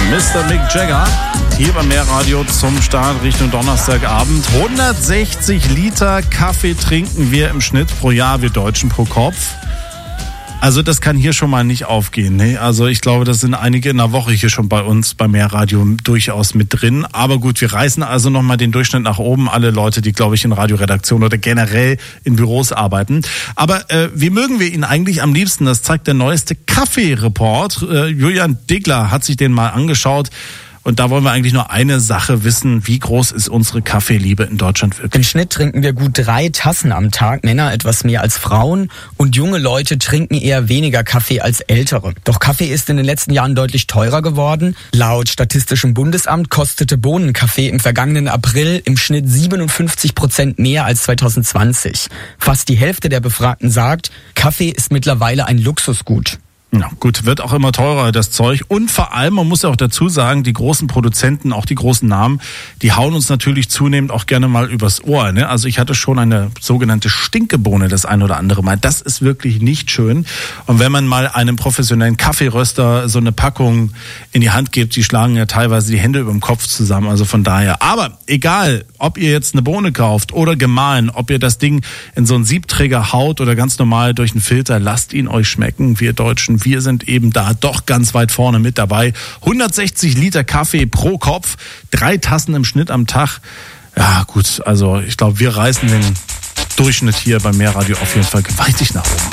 Mr. Mick Jagger. Hier beim Mehrradio zum Start Richtung Donnerstagabend. 160 Liter Kaffee trinken wir im Schnitt pro Jahr, wir Deutschen, pro Kopf. Also das kann hier schon mal nicht aufgehen. Ne? Also ich glaube, das sind einige in der Woche hier schon bei uns beim Mehrradio durchaus mit drin. Aber gut, wir reißen also nochmal den Durchschnitt nach oben. Alle Leute, die, glaube ich, in Radioredaktionen oder generell in Büros arbeiten. Aber wie mögen wir ihn eigentlich am liebsten? Das zeigt der neueste Kaffee-Report. Julian Degler hat sich den mal angeschaut. Und da wollen wir eigentlich nur eine Sache wissen. Wie groß ist unsere Kaffeeliebe in Deutschland wirklich? Im Schnitt trinken wir gut 3 Tassen am Tag, Männer etwas mehr als Frauen. Und junge Leute trinken eher weniger Kaffee als ältere. Doch Kaffee ist in den letzten Jahren deutlich teurer geworden. Laut Statistischem Bundesamt kostete Bohnenkaffee im vergangenen April im Schnitt 57% mehr als 2020. Fast die Hälfte der Befragten sagt, Kaffee ist mittlerweile ein Luxusgut. Ja, gut, wird auch immer teurer, das Zeug. Und vor allem, man muss ja auch dazu sagen, die großen Produzenten, auch die großen Namen, die hauen uns natürlich zunehmend auch gerne mal übers Ohr. Ne? Also ich hatte schon eine sogenannte Stinkebohne das ein oder andere Mal. Das ist wirklich nicht schön. Und wenn man mal einem professionellen Kaffeeröster so eine Packung in die Hand gibt, die schlagen ja teilweise die Hände über dem Kopf zusammen. Also von daher. Aber egal, ob ihr jetzt eine Bohne kauft oder gemahlen, ob ihr das Ding in so einen Siebträger haut oder ganz normal durch einen Filter, lasst ihn euch schmecken, wir Deutschen. Wir sind eben da doch ganz weit vorne mit dabei. 160 Liter Kaffee pro Kopf, 3 Tassen im Schnitt am Tag. Ja gut, also ich glaube, wir reißen den Durchschnitt hier beim Mehrradio auf jeden Fall gewaltig nach oben.